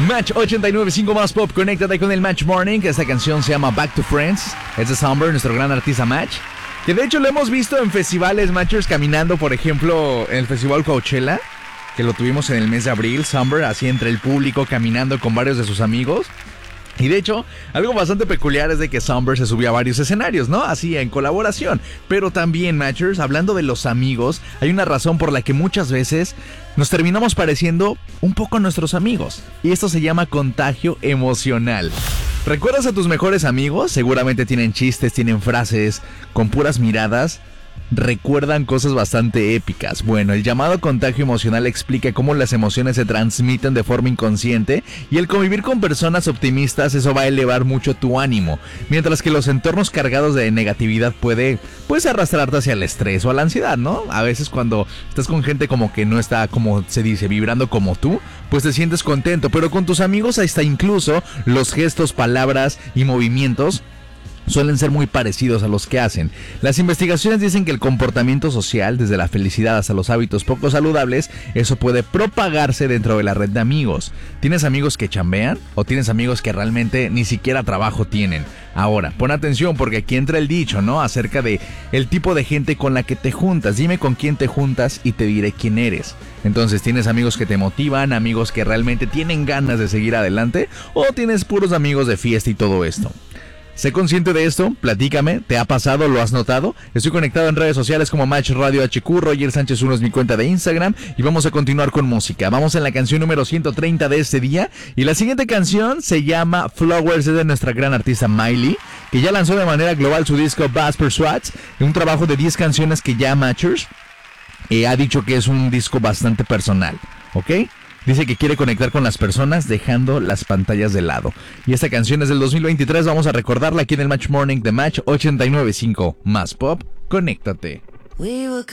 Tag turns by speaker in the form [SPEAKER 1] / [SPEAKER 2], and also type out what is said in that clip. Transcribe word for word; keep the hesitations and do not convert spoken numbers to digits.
[SPEAKER 1] Match ochenta y nueve punto cinco más pop, conéctate con el Match Morning. Esta canción se llama Back to Friends. Es de Somber, nuestro gran artista Match. Que de hecho lo hemos visto en festivales, Matchers, caminando, por ejemplo, en el Festival Coachella, que lo tuvimos en el mes de abril. Somber, así entre el público, caminando con varios de sus amigos. Y de hecho, algo bastante peculiar es de que Somber se subió a varios escenarios, ¿no? Así, en colaboración. Pero también, Matchers, hablando de los amigos, hay una razón por la que muchas veces nos terminamos pareciendo un poco a nuestros amigos. Y esto se llama contagio emocional. ¿Recuerdas a tus mejores amigos? Seguramente tienen chistes, tienen frases, con puras miradas recuerdan cosas bastante épicas. Bueno, el llamado contagio emocional explica cómo las emociones se transmiten de forma inconsciente y el convivir con personas optimistas, eso va a elevar mucho tu ánimo, mientras que los entornos cargados de negatividad puede, pues, arrastrarte hacia el estrés o a la ansiedad, ¿no? A veces cuando estás con gente como que no está, como se dice, vibrando como tú, pues te sientes contento, pero con tus amigos hasta incluso los gestos, palabras y movimientos suelen ser muy parecidos a los que hacen. Las investigaciones dicen que el comportamiento social, desde la felicidad hasta los hábitos poco saludables, eso puede propagarse dentro de la red de amigos. ¿Tienes amigos que chambean? ¿O tienes amigos que realmente ni siquiera trabajo tienen? Ahora, pon atención porque aquí entra el dicho, ¿no? Acerca de el tipo de gente con la que te juntas. Dime con quién te juntas y te diré quién eres. Entonces, ¿tienes amigos que te motivan? ¿Amigos que realmente tienen ganas de seguir adelante? ¿O tienes puros amigos de fiesta y todo esto? Sé consciente de esto, platícame, ¿te ha pasado? ¿Lo has notado? Estoy conectado en redes sociales como Match Radio H Q, Roger Sánchez uno es mi cuenta de Instagram y vamos a continuar con música. Vamos en la canción número ciento treinta de este día y la siguiente canción se llama Flowers, es de nuestra gran artista Miley, que ya lanzó de manera global su disco Bass Persuades, un trabajo de diez canciones que ya Matchers eh, ha dicho que es un disco bastante personal, ¿ok? Dice que quiere conectar con las personas dejando las pantallas de lado. Y esta canción es del dos mil veintitrés, vamos a recordarla aquí en el Match Morning de Match ochenta y nueve punto cinco. Más pop, conéctate.